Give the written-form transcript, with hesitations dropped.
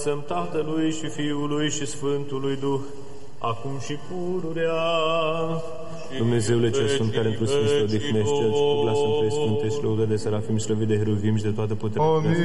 înălțăm Tatălui și Fiului și Sfântului Duh, acum și pururea. Dumnezeule cel Sfânt, care într-o sfință odihnești, cel ce cu glas între sfânte și lăudă de serafim, slăvit de heruvim și de toată puterea.